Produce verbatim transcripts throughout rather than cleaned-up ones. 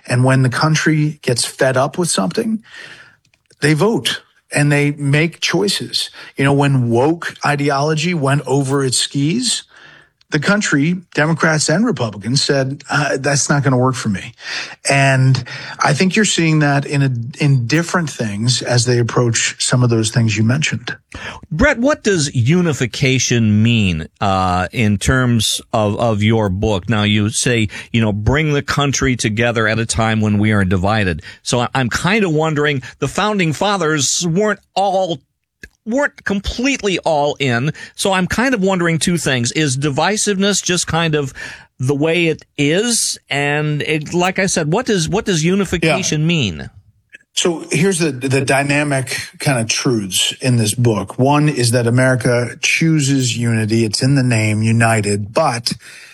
And when the country gets fed up with something, they vote and they make choices. You know, when woke ideology went over its skis, the country, Democrats and Republicans, said, uh, that's not going to work for me. And I think you're seeing that in a, in different things as they approach some of those things you mentioned. Brett, what does unification mean uh in terms of, of your book? Now, you say, you know, bring the country together at a time when we are divided. So I'm kind of wondering, the founding fathers weren't all weren't completely all in. So I'm kind of wondering two things. Is divisiveness just kind of the way it is? And it, like I said, what does, what does unification yeah. mean? So here's the, the dynamic kind of truths in this book. One is that America chooses unity. It's in the name, united, but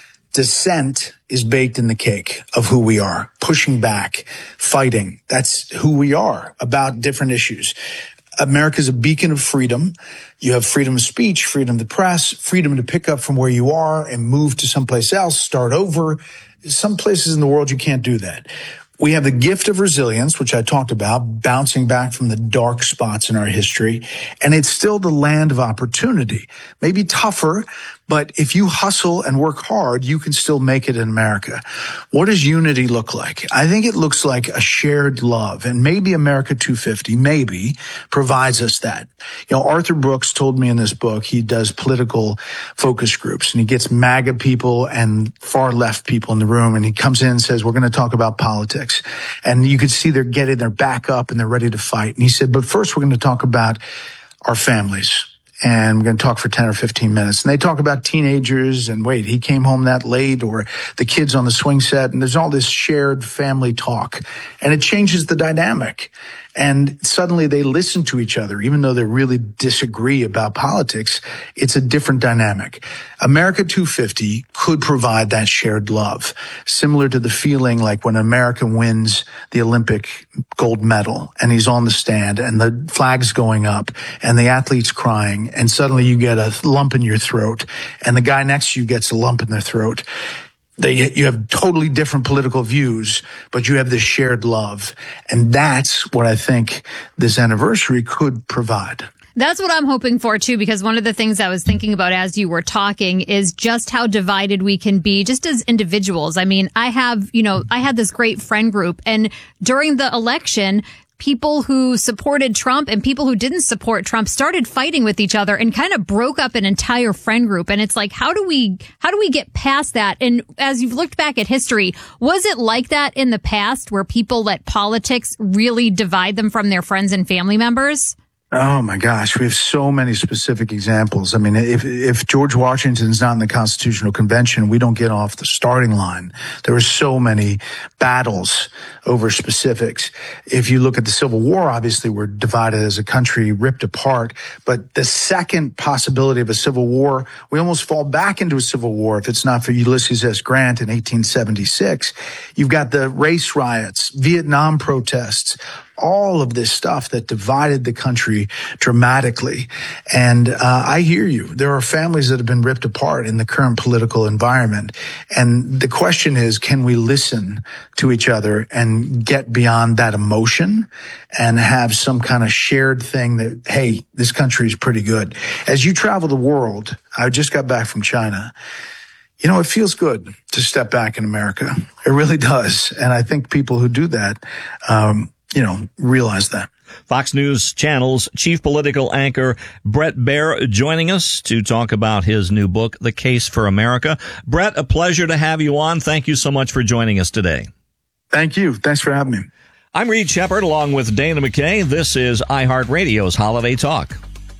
dissent is baked in the cake of who we are, pushing back, fighting. That's who we are about different issues. America's a beacon of freedom. You have freedom of speech, freedom to press, freedom to pick up from where you are and move to someplace else, start over. Some places in the world you can't do that. We have the gift of resilience, which I talked about, bouncing back from the dark spots in our history. And it's still the land of opportunity. Maybe tougher, but if you hustle and work hard, you can still make it in America. What does unity look like? I think it looks like a shared love. And maybe America two fifty, maybe, provides us that. You know, Arthur Brooks told me in this book, he does political focus groups, and he gets MAGA people and far left people in the room, and he comes in and says, we're going to talk about politics. And you could see they're getting their back up and they're ready to fight. And he said, but first we're going to talk about our families. And we're going to talk for ten or fifteen minutes. And they talk about teenagers and wait, he came home that late, or the kids on the swing set. And there's all this shared family talk. And it changes the dynamic. And suddenly they listen to each other, even though they really disagree about politics. It's a different dynamic. America two fifty could provide that shared love, similar to the feeling like when America wins the Olympic gold medal and he's on the stand and the flag's going up and the athlete's crying, and suddenly you get a lump in your throat and the guy next to you gets a lump in their throat. They, you have totally different political views, but you have this shared love. And that's what I think this anniversary could provide. That's what I'm hoping for, too, because one of the things I was thinking about as you were talking is just how divided we can be just as individuals. I mean, I have, you know, I had this great friend group, and during the election, people who supported Trump and people who didn't support Trump started fighting with each other and kind of broke up an entire friend group. And it's like, how do we, how do we get past that? And as you've looked back at history, was it like that in the past where people let politics really divide them from their friends and family members? Oh my gosh, we have so many specific examples. I mean, if if George Washington's not in the Constitutional Convention, we don't get off the starting line. There were so many battles over specifics. If you look at the Civil War, obviously we're divided as a country, ripped apart. But the second possibility of a civil war, we almost fall back into a civil war if it's not for Ulysses S. Grant in eighteen seventy-six. You've got the race riots, Vietnam protests, all of this stuff that divided the country dramatically. And uh, I hear you. There are families that have been ripped apart in the current political environment. And the question is, can we listen to each other and get beyond that emotion and have some kind of shared thing that, hey, this country is pretty good. As you travel the world, I just got back from China. You know, it feels good to step back in America. It really does. And I think people who do that, um, you know, realize that. Fox News Channel's chief political anchor, Bret Baier, joining us to talk about his new book, The Case for America. Bret, a pleasure to have you on. Thank you so much for joining us today. Thank you. Thanks for having me. I'm Reed Shepard along with Dana McKay. This is iHeartRadio's Holiday Talk.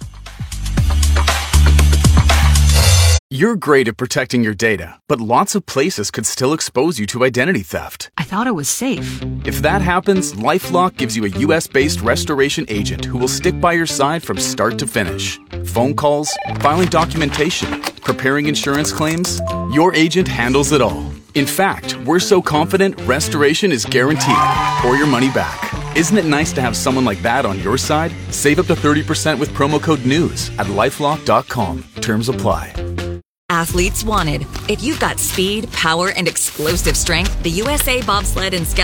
You're great at protecting your data, but lots of places could still expose you to identity theft. I thought it was safe. If that happens, LifeLock gives you a U S-based restoration agent who will stick by your side from start to finish. Phone calls, filing documentation, preparing insurance claims, your agent handles it all. In fact, we're so confident restoration is guaranteed or your money back. Isn't it nice to have someone like that on your side? Save up to thirty percent with promo code NEWS at lifelock dot com. Terms apply. Athletes wanted. If you've got speed, power, and explosive strength, the U S A Bobsled and Scout